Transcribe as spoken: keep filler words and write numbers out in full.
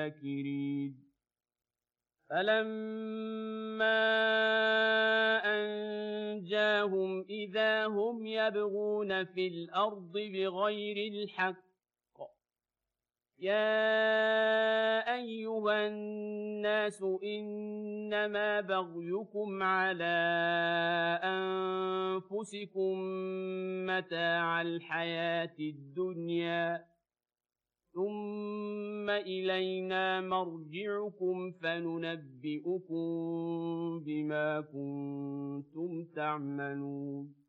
شاكرين فلما أنجاهم إذا هم يبغون في الأرض بغير الحق يا أيها الناس إنما بغيكم على أنفسكم متاع الحياة الدنيا ثم إلينا مرجعكم فننبئكم بما كنتم تعملون